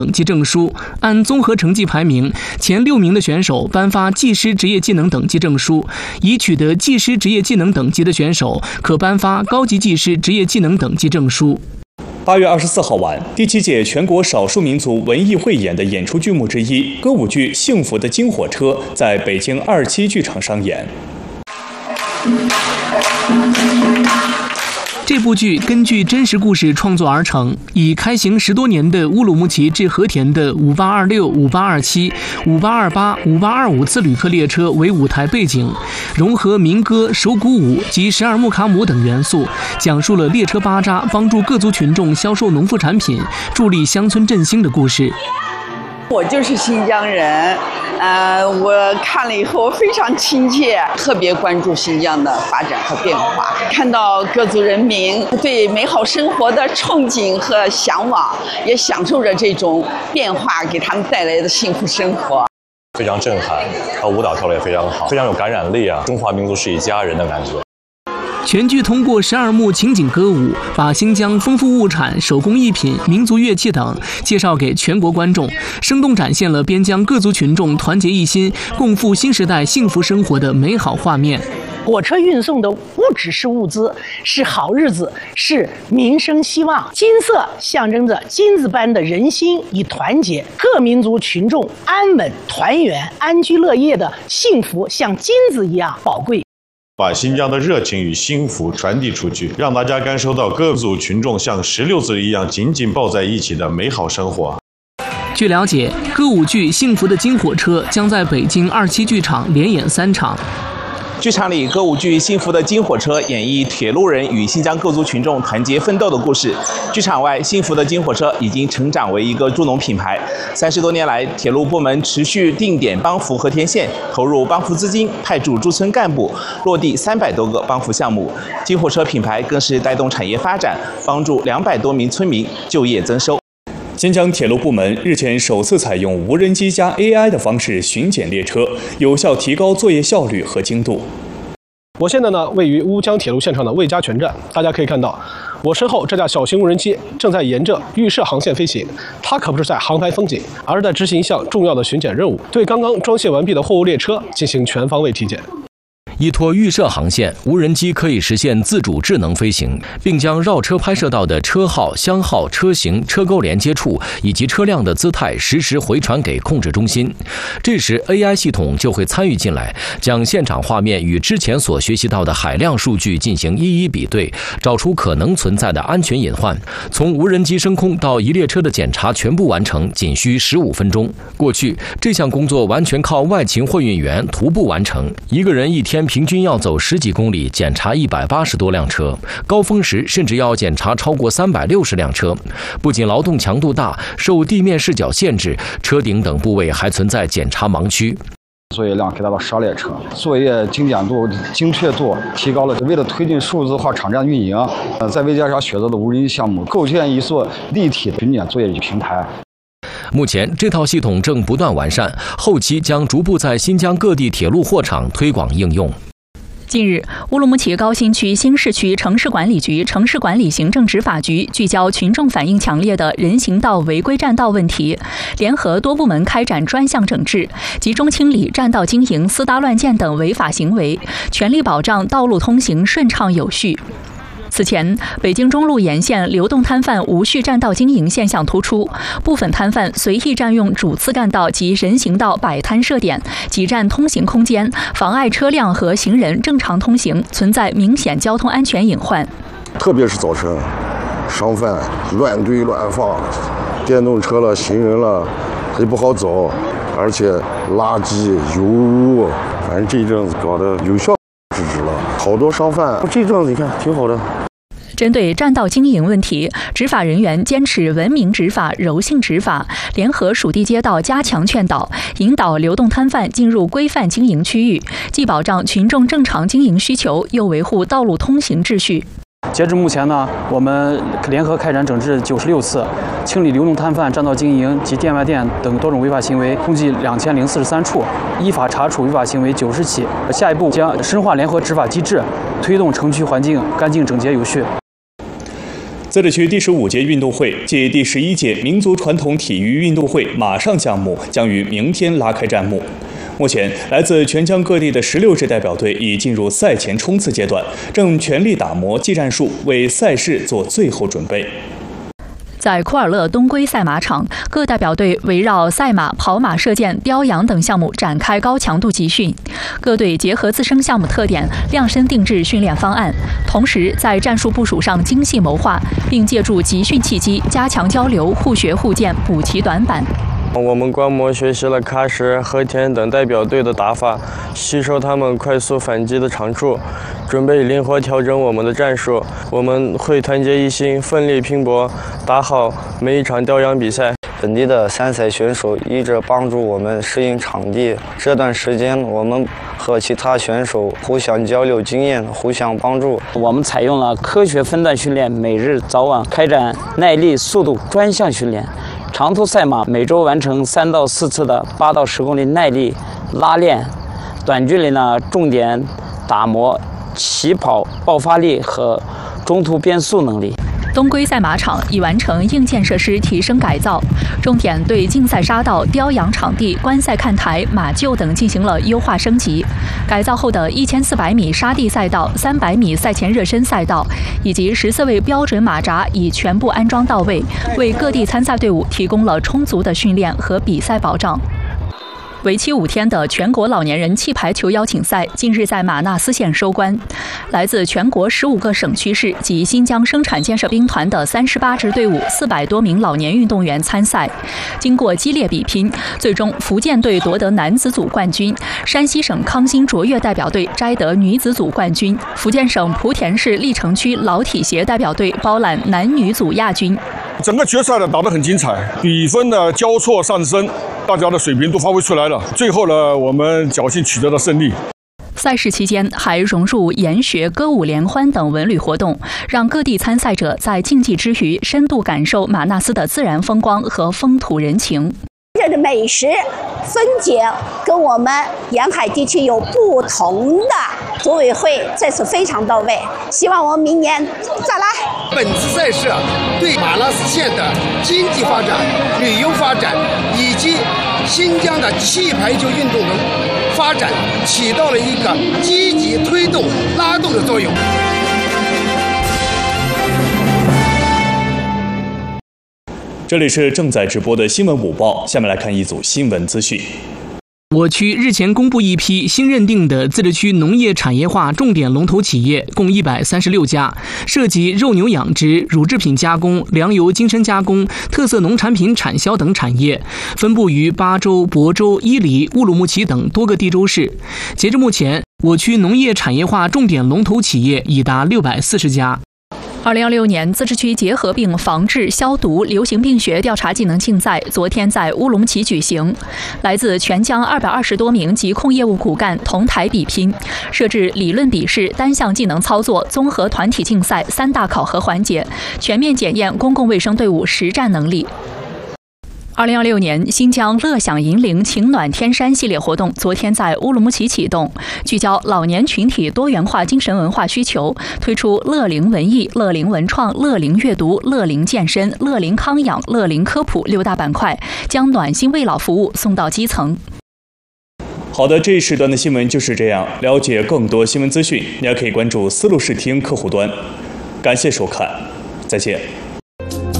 等级证书，按综合成绩排名，前6名的选手颁发技师职业技能等级证书，已取得技师职业技能等级的选手可颁发高级技师职业技能等级证书。 8月24号晚，第7届全国少数民族文艺汇演的演出剧目之一，歌舞剧《幸福的金火车》在北京27剧场上演。 这部剧根据真实故事创作而成，以开行10多年的乌鲁木齐至和田的5826、5827、5828、5825次旅客列车为舞台背景，融合民歌、手鼓舞及十二木卡姆等元素，讲述了列车巴扎帮助各族群众销售农副产品，助力乡村振兴的故事。 我就是新疆人，我看了以后非常亲切，特别关注新疆的发展和变化，看到各族人民对美好生活的憧憬和向往，也享受着这种变化给他们带来的幸福生活。 非常震撼，舞蹈跳得也非常好，非常有感染力啊！中华民族是一家人的感觉。 全剧通过12幕情景歌舞，把新疆丰富物产、手工艺品、民族乐器等介绍给全国观众，生动展现了边疆各族群众团结一心、共赴新时代幸福生活的美好画面。 火车运送的物质是物资，是好日子，是民生希望。金色象征着金子般的人心与团结，各民族群众安稳、团圆、安居乐业的幸福，像金子一样宝贵。 把新疆的热情与幸福传递出去，让大家感受到各族群众像16子一样紧紧抱在一起的美好生活。 据了解，歌舞剧《幸福的金火车》将在北京27剧场连演3场。 剧场里，歌舞剧《幸福的金火车》演绎铁路人与新疆各族群众团结奋斗的故事。剧场外，幸福的金火车已经成长为一个助农品牌。30多年来，铁路部门持续定点帮扶和田线，投入帮扶资金，派驻驻村干部，落地300多个帮扶项目。金火车品牌更是带动产业发展，帮助200多名村民就业增收。 新疆铁路部门日前首次采用无人机加 AI 的方式巡检列车，有效提高作业效率和精度。 我现在呢位于乌江铁路现场的魏家泉站，大家可以看到，我身后这架小型无人机正在沿着预设航线飞行，它可不是在航拍风景，而是在执行一项重要的巡检任务，对刚刚装卸完毕的货物列车进行全方位体检。 依托预设航线，无人机可以实现自主智能飞行，并将绕车拍摄到的车号、厢号、车型、车沟连接处以及车辆的姿态实时回传给控制中心。这时 AI 系统就会参与进来，将现场画面与之前所学习到的海量数据进行一一比对，找出可能存在的安全隐患。从无人机升空到一列车的检查全部完成，仅需15分钟。过去这项工作完全靠外勤货运员徒步完成，一个人一天平均要走10几公里，检查180多辆车，高峰时甚至要检查超过360辆车。不仅劳动强度大，受地面视角限制，车顶等部位还存在检查盲区。 作业量给到了12列车，作业精简度、精确度提高了。为了推进数字化场站运营，在魏家峡选择的无人机项目，构建一座立体的巡检作业平台。 目前，这套系统正不断完善，后期将逐步在新疆各地铁路货场推广应用。 近日，乌鲁木齐高新区新市区城市管理局城市管理行政执法局聚焦群众反映强烈的人行道违规占道问题，联合多部门开展专项整治，集中清理占道经营、私搭乱建等违法行为，全力保障道路通行顺畅有序。此前，北京中路沿线流动摊贩无序占道经营现象突出，部分摊贩随意占用主次干道及人行道摆摊设点，挤占通行空间，妨碍车辆和行人正常通行，存在明显交通安全隐患。 特别是早晨，商贩乱堆乱放，电动车了、行人了，它就不好走，而且垃圾、油污，反正这一阵子搞得有效制止了，好多商贩这阵子你看挺好的。 针对占道经营问题，执法人员坚持文明执法、柔性执法，联合属地街道加强劝导，引导流动摊贩进入规范经营区域，既保障群众正常经营需求，又维护道路通行秩序。 截至目前呢，我们联合开展整治96次，清理流动摊贩、占道经营及店外店等多种违法行为，共计2043处，依法查处违法行为90起。下一步将深化联合执法机制，推动城区环境干净整洁有序。 自治区第15届运动会暨第11届民族传统体育运动会马上项目将于明天拉开战幕。目前，来自全疆各地的16支代表队已进入赛前冲刺阶段，正全力打磨技战术，为赛事做最后准备。 在库尔勒东归赛马场，各代表队围绕赛马、跑马、射箭、雕羊等项目展开高强度集训。各队结合自身项目特点，量身定制训练方案，同时在战术部署上精细谋划，并借助集训契机加强交流，互学互鉴，补齐短板。 我们观摩学习了喀什、和田等代表队的打法，吸收他们快速反击的长处，准备灵活调整我们的战术。我们会团结一心，奋力拼搏，打好每一场雕羊比赛。 本地的参赛选手一直帮助我们适应场地。这段时间，我们和其他选手互相交流经验，互相帮助。 我们采用了科学分段训练，每日早晚开展耐力、速度专项训练。长途赛马每周完成3到4次的8到10公里耐力拉练，短距离呢重点打磨起跑爆发力和中途变速能力。 东归赛马场已完成硬件设施提升改造，重点对竞赛沙道、雕羊场地、观赛看台、马厩等进行了优化升级。改造后的1400米沙地赛道、300米赛前热身赛道以及14位标准马闸已全部安装到位，为各地参赛队伍提供了充足的训练和比赛保障。为期5天的全国老年人气排球邀请赛近日在马纳斯县收官，来自全国15个省区市及新疆生产建设兵团的38支队伍400多名老年运动员参赛。经过激烈比拼，最终福建队夺得男子组冠军，山西省康欣卓越代表队摘得女子组冠军，福建省莆田市历城区老体协代表队包揽男女组亚军。 整个决赛呢打得很精彩，比分呢交错上升，大家的水平都发挥出来了。最后呢，我们侥幸取得了胜利。 赛事期间还融入研学、歌舞联欢等文旅活动，让各地参赛者在竞技之余深度感受马纳斯的自然风光和风土人情。 这的美食风景跟我们沿海地区有不同的，组委会这次非常到位，希望我们明年再来。 本次赛事对马纳斯县的经济发展、旅游发展以及新疆的气排球运动的发展起到了一个积极推动、拉动的作用。 这里是正在直播的新闻午报，下面来看一组新闻资讯。 我区日前公布一批新认定的自治区农业产业化重点龙头企业，共136家，涉及肉牛养殖、乳制品加工、粮油精深加工、特色农产品产销等产业，分布于巴州、亳州、伊犁、乌鲁木齐等多个地州市。截至目前，我区农业产业化重点龙头企业已达640家。 2016年自治区结核病防治、消毒、流行病学调查技能竞赛昨天在乌鲁木齐举行，来自全疆220多名疾控业务骨干同台比拼，设置理论笔试、单项技能操作、综合团体竞赛3大考核环节，全面检验公共卫生队伍实战能力。2016年新疆乐享银陵晴暖天山系列活动昨天在乌鲁木齐启动，聚焦老年群体多元化精神文化需求，推出乐龄文艺、乐龄文创、乐龄阅读、乐龄健身、乐龄康养、乐龄科普6大板块，将暖心慰老服务送到基层。 好的，这一时段的新闻就是这样。了解更多新闻资讯，你还可以关注丝路视听客户端。感谢收看，再见。